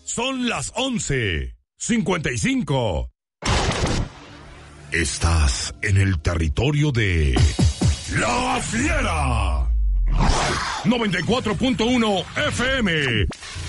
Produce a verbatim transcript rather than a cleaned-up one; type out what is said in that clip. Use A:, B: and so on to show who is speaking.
A: Son las once cincuenta y cinco. Estás en el territorio de La Fiera. noventa y cuatro punto uno F M.